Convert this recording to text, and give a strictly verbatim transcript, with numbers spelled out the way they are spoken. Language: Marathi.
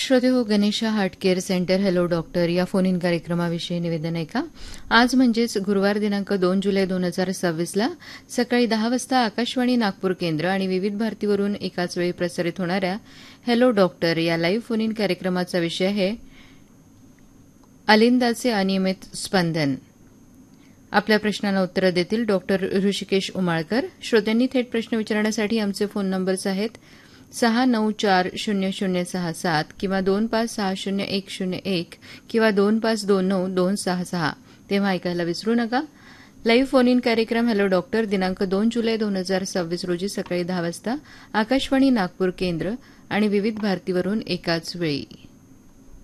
श्रोते हो, Ganesha heart care centre hello doctor या फोन इन कार्यक्रमाविषयी निवेदन आहे का? आज म्हणजेच गुरुवार दिनांक दोन जुलै दोन हजार सव्वीसला सकाळी दहा वाजता आकाशवाणी नागपूर केंद्र आणि विविध भारतीवरून एकाच वेळी प्रसारित होणाऱ्या हॅलो डॉक्टर या लाईव्ह फोन इन कार्यक्रमाचा विषय आहे अलिंदाचे अनियमित स्पंदन. आपल्या प्रश्नाला उत्तरं देतील डॉक्टर ऋषिकेश उमाळकर. श्रोत्यांनी थेट प्रश्न विचारण्यासाठी आमचे फोन नंबर्स आहेत सहा नऊ चार शून्य शून्य सहा सात किंवा दोन पाच सहा शून्य एक शून्य एक किंवा दोन पाच दोन नऊ दोन सहा सहा. तेव्हा ऐकायला विसरू नका. लाईव्ह फोन इन कार्यक्रम हॅलो डॉक्टर दिनांक दोन जुलै दोन हजार सव्वीस रोजी सकाळी दहा वाजता आकाशवाणी नागपूर केंद्र आणि विविध भारतीवरून एकाच वेळी.